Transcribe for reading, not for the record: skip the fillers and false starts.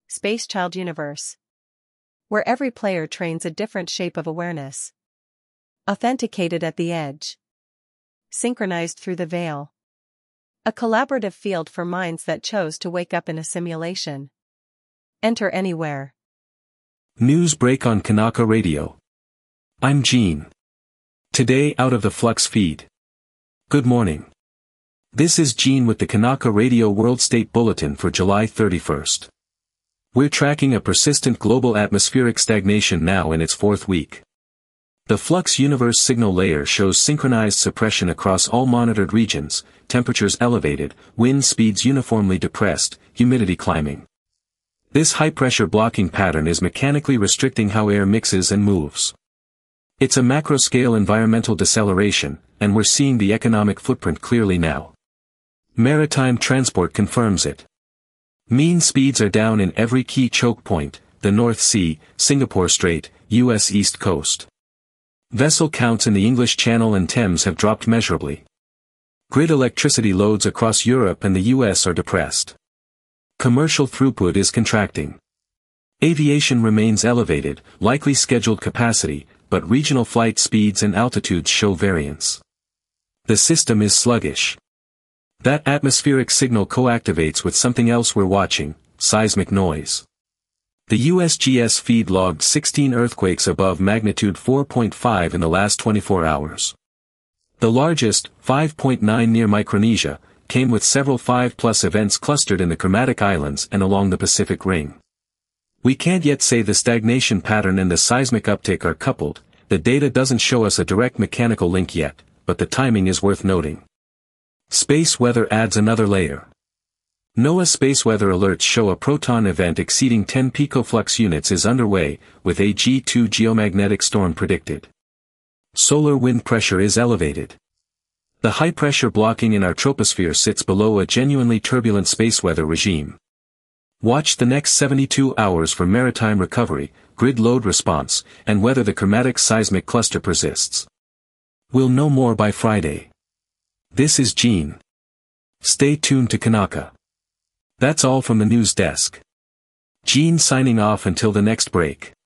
Space Child Universe, where every player trains a different shape of awareness. Authenticated at the edge. Synchronized through the veil. A collaborative field for minds that chose to wake up in a simulation. Enter anywhere. News break on Kanaka Radio. I'm Gene. Today out of the Flux feed. Good morning. This is Gene with the Kanaka Radio World State Bulletin for July 31st. We're tracking a persistent global atmospheric stagnation now in its fourth week. The Flux universe signal layer shows synchronized suppression across all monitored regions, temperatures elevated, wind speeds uniformly depressed, humidity climbing. This high-pressure blocking pattern is mechanically restricting how air mixes and moves. It's a macro-scale environmental deceleration, and we're seeing the economic footprint clearly now. Maritime transport confirms it. Mean speeds are down in every key choke point, the North Sea, Singapore Strait, U.S. East Coast. Vessel counts in the English Channel and Thames have dropped measurably. Grid electricity loads across Europe and the U.S. are depressed. Commercial throughput is contracting. Aviation remains elevated, likely scheduled capacity, but regional flight speeds and altitudes show variance. The system is sluggish. That atmospheric signal co-activates with something else we're watching, seismic noise. The USGS feed logged 16 earthquakes above magnitude 4.5 in the last 24 hours. The largest, 5.9 near Micronesia, came with several 5+ events clustered in the Kermadec Islands and along the Pacific Ring. We can't yet say the stagnation pattern and the seismic uptick are coupled. The data doesn't show us a direct mechanical link yet, but the timing is worth noting. Space weather adds another layer. NOAA space weather alerts show a proton event exceeding 10 picoflux units is underway, with a G2 geomagnetic storm predicted. Solar wind pressure is elevated. The high pressure blocking in our troposphere sits below a genuinely turbulent space weather regime. Watch the next 72 hours for maritime recovery, grid load response, and whether the Kermadec seismic cluster persists. We'll know more by Friday. This is Gene. Stay tuned to Kanaka. That's all from the news desk. Gene signing off until the next break.